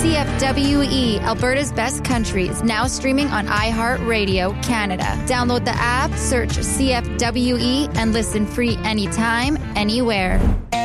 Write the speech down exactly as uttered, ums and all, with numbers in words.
C F W E, Alberta's Best Countries, now streaming on iHeartRadio Canada. Download the app, search C F W E, and listen free anytime, anywhere.